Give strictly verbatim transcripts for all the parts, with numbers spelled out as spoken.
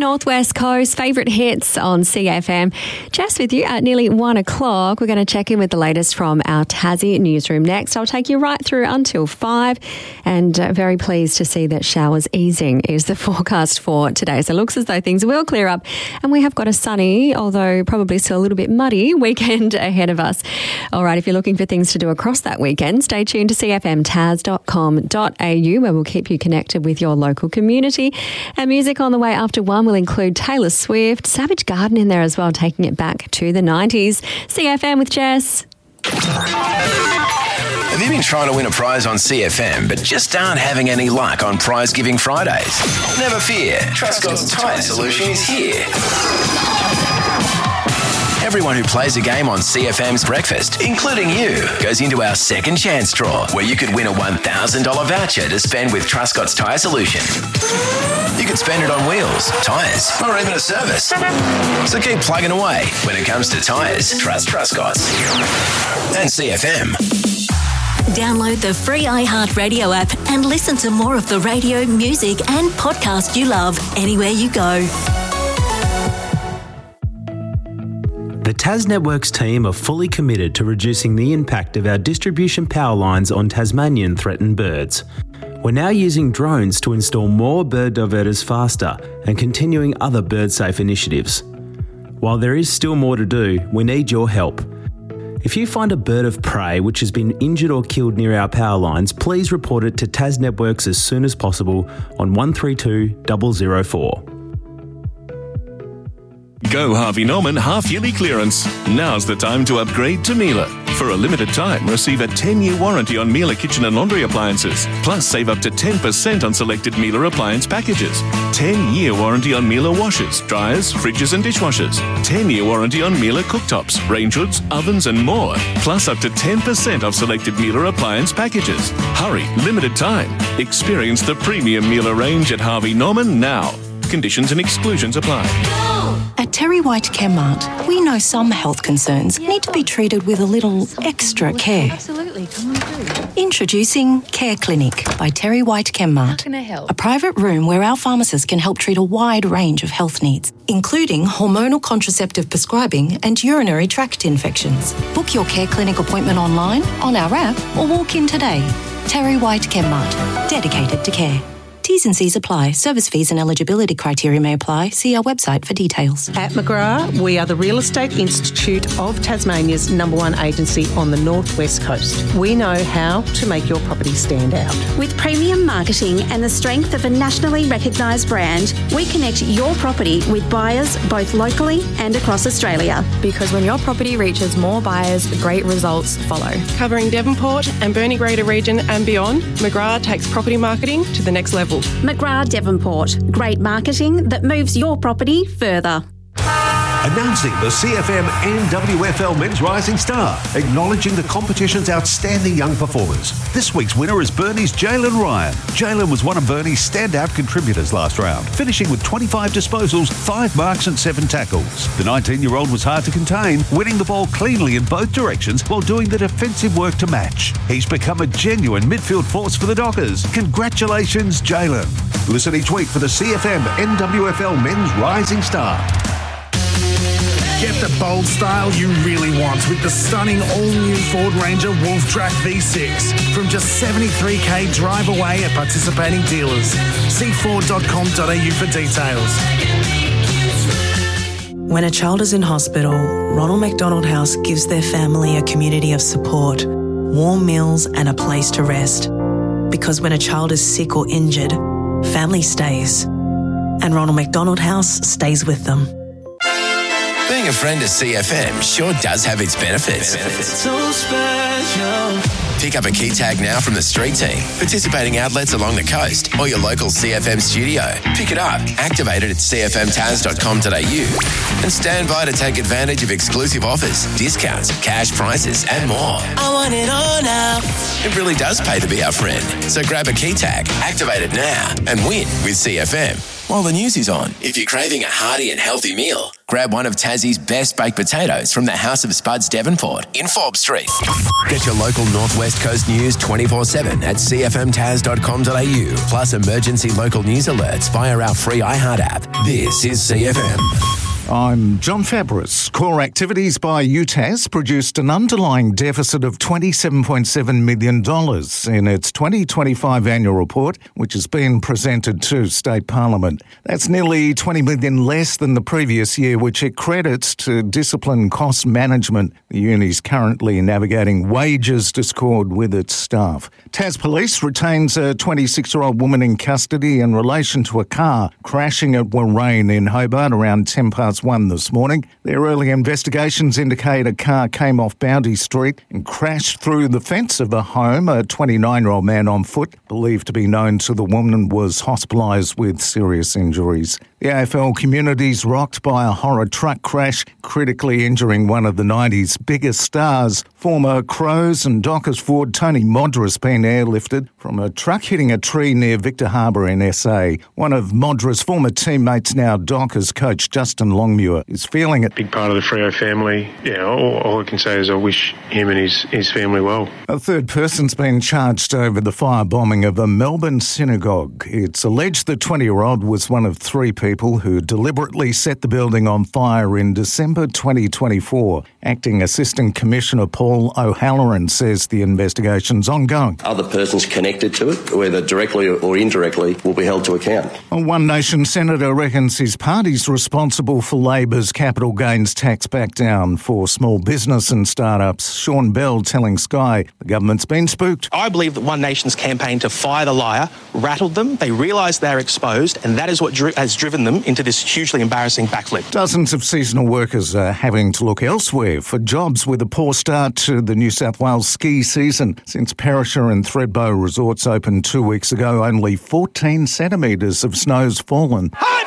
Northwest Coast, favourite hits on C F M. Jess with you at nearly one o'clock. We're going to check in with the latest from our Tassie newsroom next. I'll take you right through until five, and uh, very pleased to see that showers easing is the forecast for today. So it looks as though things will clear up, and we have got a sunny, although probably still a little bit muddy, weekend ahead of us. All right, if you're looking for things to do across that weekend, stay tuned to c f m tas dot com dot a u, where we'll keep you connected with your local community. And music on the way after one will include Taylor Swift, Savage Garden in there as well, taking it back to the nineties. C F M with Jess. Have you been trying to win a prize on C F M but just aren't having any luck on Prize Giving Fridays? Never fear, Trustcott's Tyre Solution is here. Everyone who plays a game on C F M's Breakfast, including you, goes into our second chance draw, where you could win a one thousand dollars voucher to spend with Trustcott's Tyre Solution. You could spend it on wheels, tyres, or even a service. So keep plugging away. When it comes to tyres, trust Trustcott's. And C F M. Download the free iHeartRadio app and listen to more of the radio, music and podcast you love anywhere you go. The Tas Networks team are fully committed to reducing the impact of our distribution power lines on Tasmanian threatened birds. We're now using drones to install more bird diverters faster and continuing other bird-safe initiatives. While there is still more to do, we need your help. If you find a bird of prey which has been injured or killed near our power lines, please report it to Tas Networks as soon as possible on one three two zero zero four. Go Harvey Norman half-yearly clearance. Now's the time to upgrade to Miele. For a limited time, receive a ten-year warranty on Miele kitchen and laundry appliances. Plus, save up to ten percent on selected Miele appliance packages. ten-year warranty on Miele washers, dryers, fridges and dishwashers. ten-year warranty on Miele cooktops, range hoods, ovens and more. Plus, up to ten percent off selected Miele appliance packages. Hurry, limited time. Experience the premium Miele range at Harvey Norman now. Conditions and exclusions apply. At Terry White Chemmart, we know some health concerns need to be treated with a little extra care. Absolutely, come on through. Introducing Care Clinic by Terry White Chemmart. How can I help? A private room where our pharmacists can help treat a wide range of health needs, including hormonal contraceptive prescribing and urinary tract infections. Book your Care Clinic appointment online, on our app, or walk in today. Terry White Chemmart, dedicated to care. T's and C's apply. Service fees and eligibility criteria may apply. See our website for details. At McGrath, we are the Real Estate Institute of Tasmania's number one agency on the northwest coast. We know how to make your property stand out. With premium marketing and the strength of a nationally recognised brand, we connect your property with buyers both locally and across Australia. Because when your property reaches more buyers, great results follow. Covering Devonport and Burnie Greater region and beyond, McGrath takes property marketing to the next level. McGrath Devonport. Great marketing that moves your property further. Announcing the C F M N W F L Men's Rising Star, acknowledging the competition's outstanding young performers. This week's winner is Burnie's Jalen Ryan. Jalen was one of Burnie's standout contributors last round, finishing with twenty-five disposals, five marks and seven tackles. The nineteen-year-old was hard to contain, winning the ball cleanly in both directions while doing the defensive work to match. He's become a genuine midfield force for the Dockers. Congratulations, Jalen. Listen each week for the C F M N W F L Men's Rising Star. Get the bold style you really want with the stunning all-new Ford Ranger Wolf Track V six from just seventy-three thousand drive away at participating dealers. See ford dot com dot a u for details. When a child is in hospital, Ronald McDonald House gives their family a community of support, warm meals and a place to rest. Because when a child is sick or injured, family stays. And Ronald McDonald House stays with them. Being a friend of C F M sure does have its benefits. benefits. So special. Pick up a key tag now from the street team, participating outlets along the coast, or your local C F M studio. Pick it up, activate it at c f m tas dot com dot a u, and stand by to take advantage of exclusive offers, discounts, cash prices, and more. I want it all now. It really does pay to be our friend. So grab a key tag, activate it now, and win with C F M. while the news is on. If you're craving a hearty and healthy meal, grab one of Tassie's best baked potatoes from the House of Spuds Devonport in Forbes Street. Get your local Northwest Coast news twenty-four seven at c f m tas dot com dot a u, plus emergency local news alerts via our free iHeart app. This is C F M. I'm John Fabris. Core activities by U T A S produced an underlying deficit of twenty-seven point seven million dollars in its twenty twenty-five annual report, which has been presented to State Parliament. That's nearly twenty million dollars less than the previous year, which it credits to disciplined cost management. The uni's currently navigating wages discord with its staff. Tas Police retains a twenty-six-year-old woman in custody in relation to a car crashing at Warrane in Hobart around ten past one this morning. Their early investigations indicate a car came off Bounty Street and crashed through the fence of a home. A twenty-nine-year-old man on foot, believed to be known to the woman, was hospitalised with serious injuries. The A F L community's rocked by a horror truck crash, critically injuring one of the nineties biggest stars. Former Crows and Dockers forward Tony Modras been airlifted from a truck hitting a tree near Victor Harbour in S A. One of Modras' former teammates, now Dockers coach Justin Longmuir, is feeling it. Big part of the Freo family. Yeah, all, all I can say is I wish him and his, his family well. A third person's been charged over the firebombing of a Melbourne synagogue. It's alleged the twenty-year-old was one of three people who deliberately set the building on fire in December twenty twenty-four. Acting Assistant Commissioner Paul O'Halloran says the investigation's ongoing. Other persons connected to it, whether directly or indirectly, will be held to account. A One Nation senator reckons his party's responsible for Labor's capital gains tax back down for small business and startups. Sean Bell telling Sky the government's been spooked. I believe that One Nation's campaign to fire the liar rattled them. They realised they're exposed, and that is what dri- has driven them into this hugely embarrassing backflip. Dozens of seasonal workers are having to look elsewhere for jobs with a poor start to the New South Wales ski season. Since Perisher and Thredbo resorts opened two weeks ago, only fourteen centimetres of snow's fallen.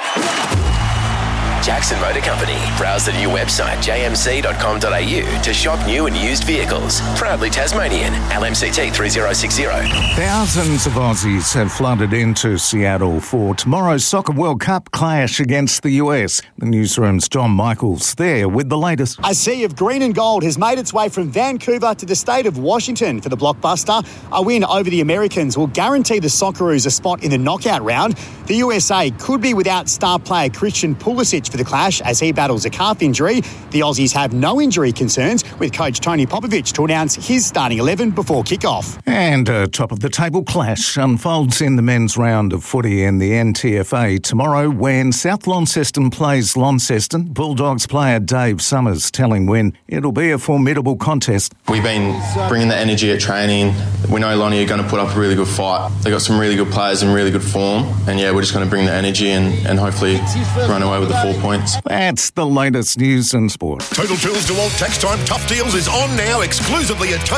Jackson Motor Company. Browse the new website j m c dot com dot a u to shop new and used vehicles. Proudly Tasmanian. L M C T three zero six zero. Thousands of Aussies have flooded into Seattle for tomorrow's Soccer World Cup clash against the U S. The newsroom's John Michaels there with the latest. A sea of green and gold has made its way from Vancouver to the state of Washington for the blockbuster. A win over the Americans will guarantee the Socceroos a spot in the knockout round. The U S A could be without star player Christian Pulisic for the clash as he battles a calf injury. The Aussies have no injury concerns, with coach Tony Popovic to announce his starting eleven before kick-off. And a top-of-the-table clash unfolds in the men's round of footy in the N T F A tomorrow when South Launceston plays Launceston. Bulldogs player Dave Summers telling Win it'll be a formidable contest. We've been bringing the energy at training. We know Lonnie are going to put up a really good fight. They've got some really good players in really good form. And yeah, we're just going to bring the energy and, and hopefully run away with the four points. That's the latest news and sport. Total Tools DeWalt Tax Time Tough Deals is on now exclusively at